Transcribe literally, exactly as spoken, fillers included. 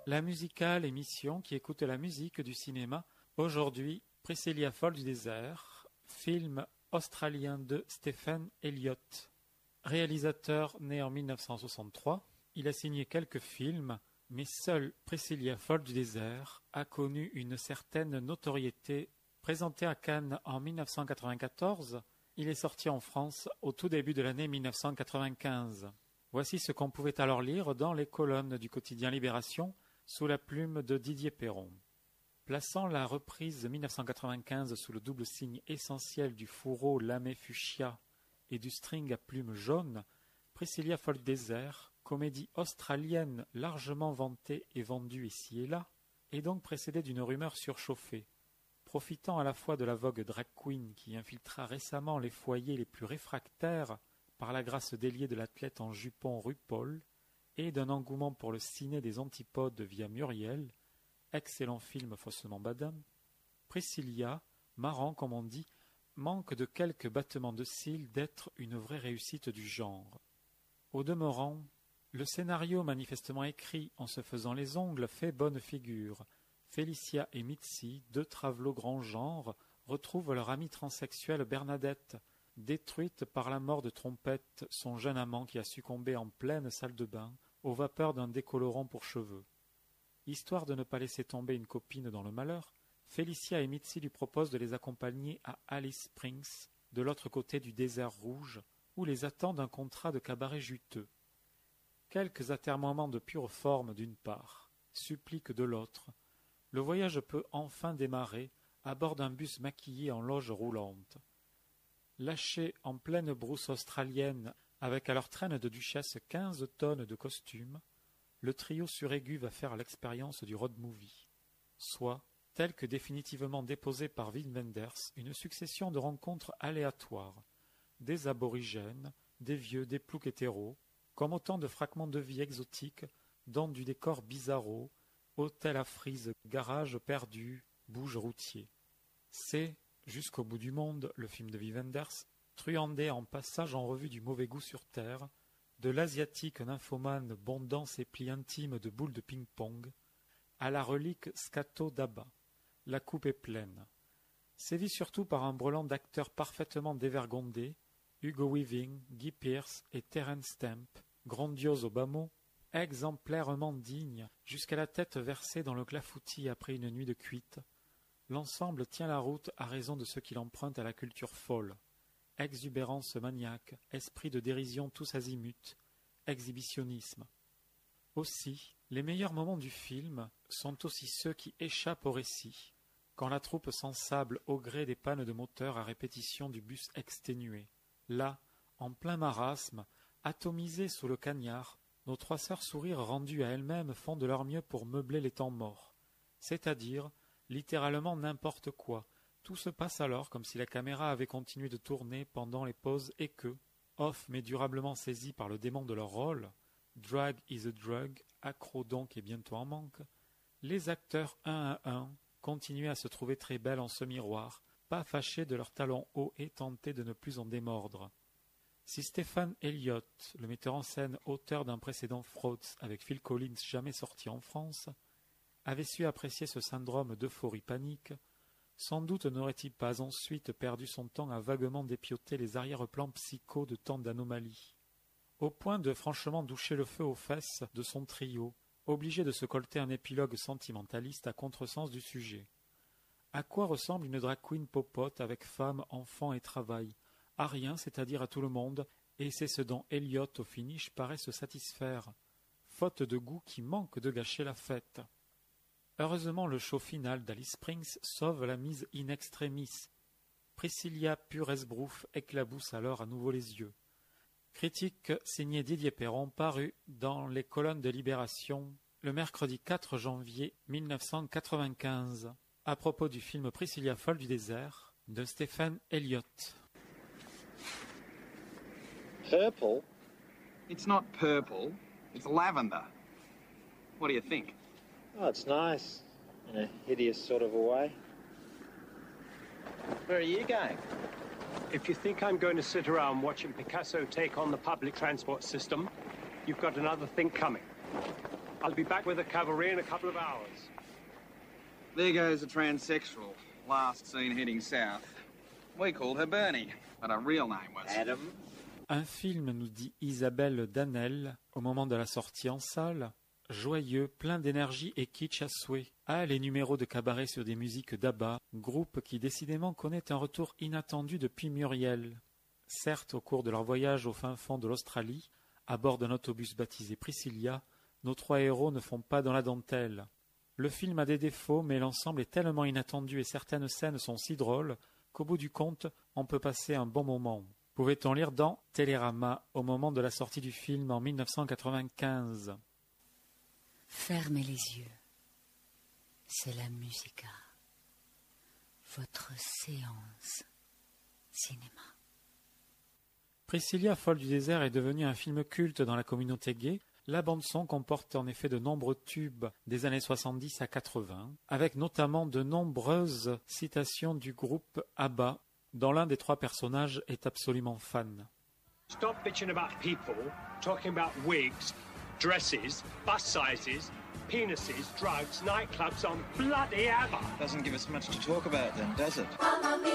La musicale émission qui écoute la musique du cinéma. Aujourd'hui, Priscilla folle du désert, film australien de Stephen Elliott. Réalisateur né en mille neuf cent soixante-trois, il a signé quelques films, mais seul Priscilla folle du désert a connu une certaine notoriété. Présenté à Cannes en mille neuf cent quatre-vingt-quatorze, il est sorti en France au tout début de l'année mille neuf cent quatre-vingt-quinze. Voici ce qu'on pouvait alors lire dans les colonnes du quotidien Libération sous la plume de Didier Perron. Plaçant la reprise mille neuf cent quatre-vingt-quinze sous le double signe essentiel du fourreau lamé fuchsia et du string à plumes jaunes, Priscilla folle du désert, comédie australienne largement vantée et vendue ici et là, est donc précédée d'une rumeur surchauffée. Profitant à la fois de la vogue drag queen qui infiltra récemment les foyers les plus réfractaires par la grâce déliée de l'athlète en jupon RuPaul, et d'un engouement pour le ciné des antipodes via Muriel, excellent film faussement badin, Priscilla, marrant comme on dit, manque de quelques battements de cils d'être une vraie réussite du genre. Au demeurant, le scénario manifestement écrit en se faisant les ongles fait bonne figure. Félicia et Mitzi, deux travelots grand genre, retrouvent leur amie transsexuelle Bernadette, détruite par la mort de Trompette, son jeune amant qui a succombé en pleine salle de bain aux vapeurs d'un décolorant pour cheveux. Histoire de ne pas laisser tomber une copine dans le malheur, Félicia et Mitzi lui proposent de les accompagner à Alice Springs, de l'autre côté du désert rouge, où les attend un contrat de cabaret juteux. Quelques atermoiements de pure forme d'une part, suppliques de l'autre. Le voyage peut enfin démarrer à bord d'un bus maquillé en loge roulante. Lâché en pleine brousse australienne, avec à leur traîne de duchesse quinze tonnes de costumes, le trio suraigu va faire l'expérience du road movie, soit, tel que définitivement déposé par Wim Wenders, une succession de rencontres aléatoires, des aborigènes, des vieux, des ploucs hétéros, comme autant de fragments de vie exotiques, dont du décor bizarro, hôtel à frise, garage perdu, bouge routier. C'est, jusqu'au bout du monde, le film de Wim Wenders, truandé en passage en revue du mauvais goût sur terre, de l'asiatique nymphomane bondant ses plis intimes de boules de ping-pong, à la relique scato d'Abba. La coupe est pleine. Sévit surtout par un brelan d'acteurs parfaitement dévergondés, Hugo Weaving, Guy Pearce et Terence Stamp, grandiose au bas mot, exemplairement dignes, jusqu'à la tête versée dans le clafoutis après une nuit de cuite. L'ensemble tient la route à raison de ce qu'il emprunte à la culture folle. Exubérance maniaque, esprit de dérision tous azimuts, exhibitionnisme. Aussi, les meilleurs moments du film sont aussi ceux qui échappent au récit, quand la troupe s'ensable au gré des pannes de moteur à répétition du bus exténué. Là, en plein marasme, atomisés sous le cagnard, nos trois sœurs sourires rendues à elles-mêmes font de leur mieux pour meubler les temps morts, c'est-à-dire littéralement n'importe quoi. Tout se passe alors comme si la caméra avait continué de tourner pendant les pauses et que, off mais durablement saisis par le démon de leur rôle, drag is a drug, accro donc et bientôt en manque, les acteurs un à un continuaient à se trouver très belles en ce miroir, pas fâchés de leurs talons hauts et tentés de ne plus en démordre. Si Stephen Elliott, le metteur en scène auteur d'un précédent Frauds avec Phil Collins jamais sorti en France, avait su apprécier ce syndrome d'euphorie panique, sans doute n'aurait-il pas ensuite perdu son temps à vaguement dépioter les arrière-plans psychos de tant d'anomalies, au point de franchement doucher le feu aux fesses de son trio, obligé de se colter un épilogue sentimentaliste à contresens du sujet. À quoi ressemble une drag queen popote avec femme, enfant et travail? À rien, c'est-à-dire à tout le monde, et c'est ce dont Elliott au finish paraît se satisfaire, faute de goût qui manque de gâcher la fête. Heureusement, le show final d'Alice Springs sauve la mise in extremis. Priscilla pure esbrouffe éclabousse alors à nouveau les yeux. Critique signée Didier Perron parue dans les colonnes de Libération le mercredi quatre janvier mille neuf cent quatre-vingt-quinze à propos du film Priscilla folle du désert de Stephen Elliott. Purple? It's not purple, it's lavender. What do you think? Oh, it's nice. In a hideous sort of a way. Where are you going? If you think I'm going to sit around watching Picasso take on the public transport system, you've got another thing coming. I'll be back with the cavalry in a couple of hours. There goes a transsexual, last seen heading south. We called her Bernie, but her real name was... Adam. Un film, nous dit Isabelle Danel, au moment de la sortie en salle, joyeux, plein d'énergie et kitsch à souhait. Ah, les numéros de cabaret sur des musiques d'Abba, groupe qui décidément connaît un retour inattendu depuis Muriel. Certes, au cours de leur voyage au fin fond de l'Australie, à bord d'un autobus baptisé Priscilla, nos trois héros ne font pas dans la dentelle. Le film a des défauts, mais l'ensemble est tellement inattendu et certaines scènes sont si drôles qu'au bout du compte, on peut passer un bon moment. Pouvait-on lire dans Télérama au moment de la sortie du film en mille neuf cent quatre-vingt-quinze. Fermez les yeux. C'est la musica. Votre séance cinéma. Priscilla, folle du désert est devenue un film culte dans la communauté gay. La bande-son comporte en effet de nombreux tubes des années soixante-dix à quatre-vingts, avec notamment de nombreuses citations du groupe ABBA, dont l'un des trois personnages est absolument fan. Stop bitching about people, talking about wigs, dresses, bus sizes, penises, drugs, nightclubs on bloody ABBA. Doesn't give us much to talk about then, does it?